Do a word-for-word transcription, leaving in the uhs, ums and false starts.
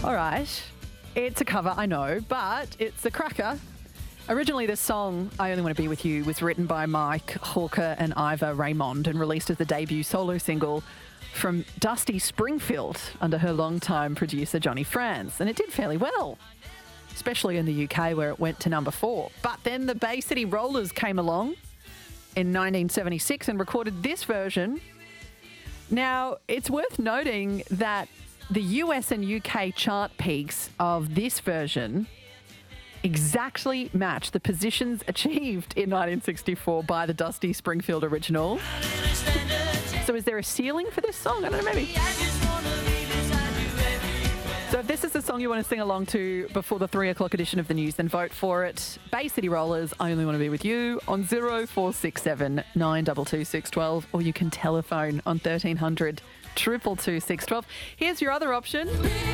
All right. It's a cover, I know, but it's a cracker. Originally, this song, I Only Want to Be With You, was written by Mike Hawker and Ivor Raymond and released as the debut solo single from Dusty Springfield under her longtime producer, Johnny Franz. And it did fairly well, especially in the U K where it went to number four. But then the Bay City Rollers came along in nineteen seventy-six and recorded this version. Now, it's worth noting that the U S and U K chart peaks of this version exactly match the positions achieved in nineteen sixty-four by the Dusty Springfield original. So is there a ceiling for this song? I don't know, maybe. So if this is the song you want to sing along to before the three o'clock edition of the news, then vote for it. Bay City Rollers, I Only Want to Be With You on zero four six seven nine two two six one two, or you can telephone on thirteen hundred two two two six one two. Here's your other option.